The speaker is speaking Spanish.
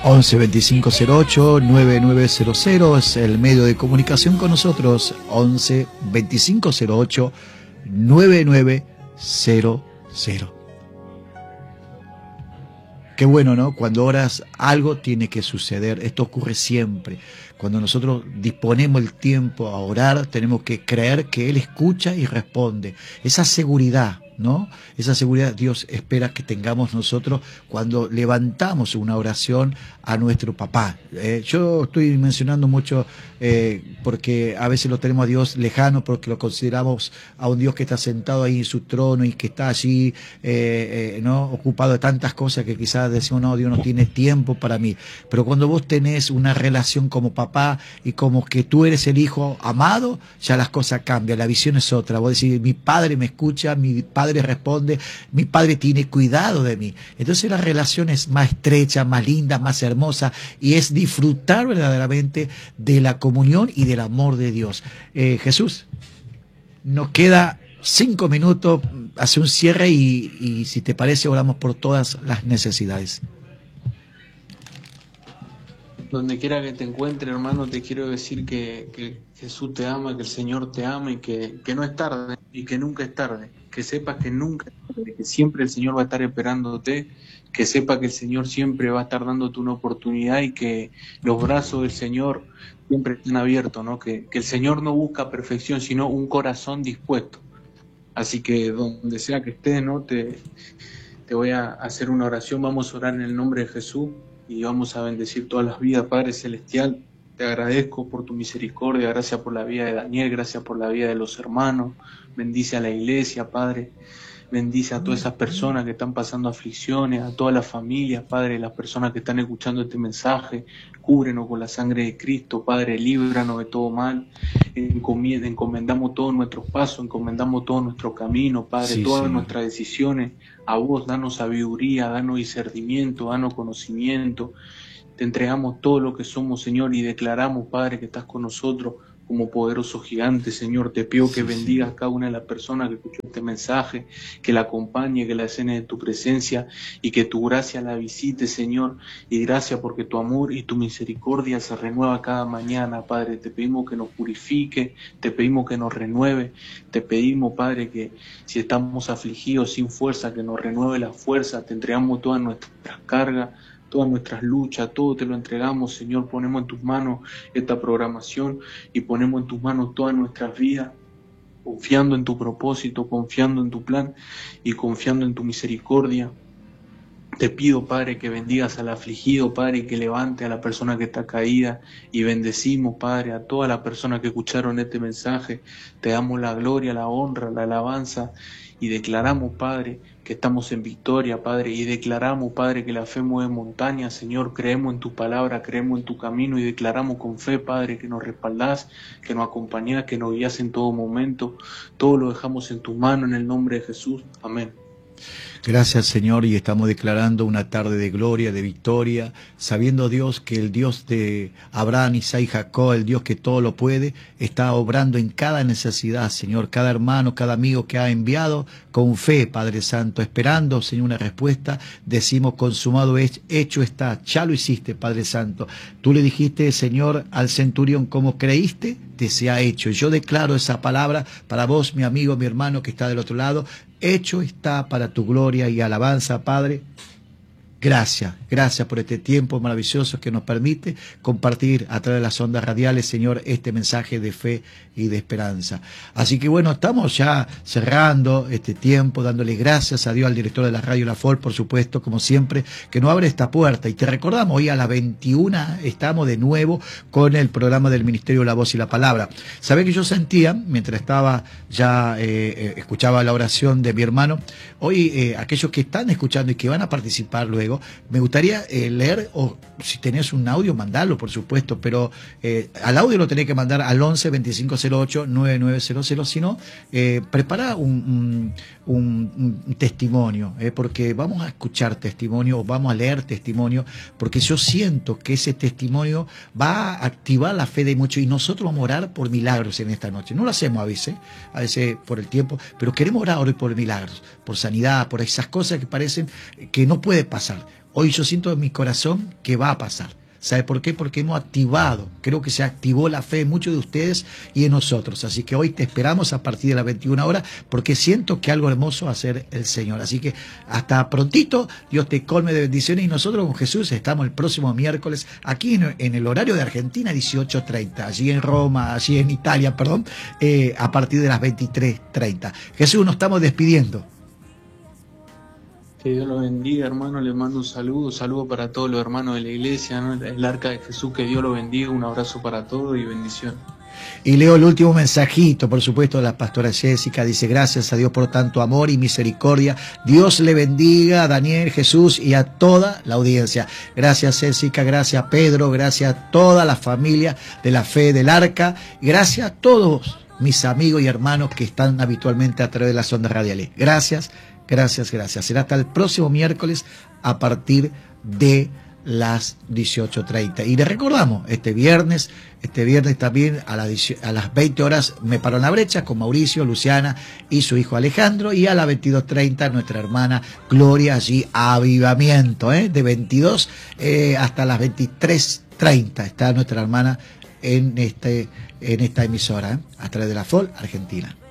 11 25 08 9900 es el medio de comunicación con nosotros. 11 25 08 9900. Qué bueno, ¿no? Cuando oras, algo tiene que suceder. Esto ocurre siempre. Cuando nosotros disponemos el tiempo a orar, tenemos que creer que Él escucha y responde. Esa seguridad, ¿no? Esa seguridad Dios espera que tengamos nosotros cuando levantamos una oración a nuestro papá. Yo estoy mencionando mucho porque a veces lo tenemos a Dios lejano, porque lo consideramos a un Dios que está sentado ahí en su trono y que está allí, ¿no? Ocupado de tantas cosas que quizás decimos, no, Dios no tiene tiempo para mí. Pero cuando vos tenés una relación como papá y como que tú eres el hijo amado, ya las cosas cambian, la visión es otra. Vos decís, mi padre me escucha, mi padre responde, mi padre tiene cuidado de mí. Entonces la relación es más estrecha, más linda, más hermosa, y es disfrutar verdaderamente de la comunión y del amor de Dios. Jesús, nos queda 5 minutos, hace un cierre y si te parece oramos por todas las necesidades. Donde quiera que te encuentres, hermano, te quiero decir que Jesús te ama, que el Señor te ama y que no es tarde y que nunca es tarde. Que sepas que nunca es tarde, que siempre el Señor va a estar esperándote, que sepas que el Señor siempre va a estar dándote una oportunidad y que los brazos del Señor siempre están abiertos, ¿no? Que el Señor no busca perfección, sino un corazón dispuesto. Así que donde sea que estés, ¿no? Te voy a hacer una oración, vamos a orar en el nombre de Jesús y vamos a bendecir todas las vidas. Padre Celestial, te agradezco por tu misericordia, gracias por la vida de Daniel, gracias por la vida de los hermanos, bendice a la iglesia, Padre, bendice a todas esas personas que están pasando aflicciones, a todas las familias, Padre, las personas que están escuchando este mensaje, cúbrenos con la sangre de Cristo, Padre, líbranos de todo mal, encomendamos todos nuestros pasos, encomendamos todo nuestro camino, Padre, Sí, todas Señor. nuestras decisiones, a vos, danos sabiduría, danos discernimiento, danos conocimiento, te entregamos todo lo que somos, Señor, y declaramos, Padre, que estás con nosotros como poderoso gigante, Señor. Te pido que bendigas a cada una de las personas que escuchó este mensaje, que la acompañe, que la llene de tu presencia y que tu gracia la visite, Señor. Y gracias porque tu amor y tu misericordia se renueva cada mañana, Padre. Te pedimos que nos purifique, te pedimos que nos renueve, te pedimos, Padre, que si estamos afligidos sin fuerza, que nos renueve la fuerza. Te entregamos todas nuestras cargas, todas nuestras luchas, todo te lo entregamos, Señor. Ponemos en tus manos esta programación y ponemos en tus manos todas nuestras vidas, confiando en tu propósito, confiando en tu plan y confiando en tu misericordia. Te pido, Padre, que bendigas al afligido, Padre, y que levante a la persona que está caída, y bendecimos, Padre, a todas las personas que escucharon este mensaje. Te damos la gloria, la honra, la alabanza, y declaramos, Padre, que estamos en victoria, Padre, y declaramos, Padre, que la fe mueve montañas, Señor. Creemos en tu palabra, creemos en tu camino, y declaramos con fe, Padre, que nos respaldás, que nos acompañás, que nos guías en todo momento. Todo lo dejamos en tus manos, en el nombre de Jesús. Amén. Gracias, Señor, y estamos declarando una tarde de gloria, de victoria, sabiendo, Dios, que el Dios de Abraham, Isaac y Jacob, el Dios que todo lo puede, está obrando en cada necesidad, Señor, cada hermano, cada amigo que ha enviado con fe, Padre Santo, esperando, Señor, una respuesta. Decimos, consumado es, hecho está, ya lo hiciste, Padre Santo. Tú le dijiste, Señor, al centurión, como creíste, te sea hecho. Yo declaro esa palabra para vos, mi amigo, mi hermano que está del otro lado. Hecho está para tu gloria y alabanza, Padre. Gracias, gracias por este tiempo maravilloso que nos permite compartir a través de las ondas radiales, Señor, este mensaje de fe y de esperanza. Así que bueno, estamos ya cerrando este tiempo, dándole gracias a Dios, al director de la radio La Fol, por supuesto, como siempre, que nos abre esta puerta. Y te recordamos, hoy a las 21 estamos de nuevo con el programa del Ministerio La Voz y la Palabra. Sabés que yo sentía, mientras estaba ya, escuchaba la oración de mi hermano, hoy aquellos que están escuchando y que van a participar luego, me gustaría leer, o si tenés un audio, mandarlo, por supuesto, pero al audio lo tenés que mandar al 11 25 08 9900, si no, prepara un testimonio, porque vamos a escuchar testimonio, vamos a leer testimonio, porque yo siento que ese testimonio va a activar la fe de muchos, y nosotros vamos a orar por milagros en esta noche. No lo hacemos a veces por el tiempo, pero queremos orar hoy por milagros, por sanidad, por esas cosas que parecen que no puede pasar. hoy yo siento en mi corazón que va a pasar. ¿Sabe por qué? Porque hemos activado, creo que se activó la fe en muchos de ustedes y en nosotros. Así que hoy te esperamos a partir de las 21 horas porque siento que algo hermoso va a hacer el Señor. Así que hasta prontito, Dios te colme de bendiciones y nosotros con Jesús estamos el próximo miércoles aquí en el horario de Argentina, 18:30, allí en Roma, allí en Italia, perdón, a partir de las 23:30. Jesús, nos estamos despidiendo. Que Dios lo bendiga, hermano. Le mando un saludo para todos los hermanos de la iglesia, ¿no? El Arca de Jesús, que Dios lo bendiga. Un abrazo para todos y bendición. Y leo el último mensajito, por supuesto, de la pastora Jessica. Dice: gracias a Dios por tanto amor y misericordia. Dios le bendiga a Daniel, Jesús y a toda la audiencia. Gracias, Jessica. Gracias, Pedro. Gracias a toda la familia de la fe del Arca. Gracias a todos mis amigos y hermanos que están habitualmente a través de las ondas radiales. Gracias. Gracias, gracias. Será hasta el próximo miércoles a partir de las 18:30. Y les recordamos, este viernes también a las 20 horas me paro en la brecha con Mauricio, Luciana y su hijo Alejandro. Y a las 22:30 nuestra hermana Gloria, allí avivamiento, de 22 hasta las 23:30 está nuestra hermana en esta emisora, a través de la FOL Argentina.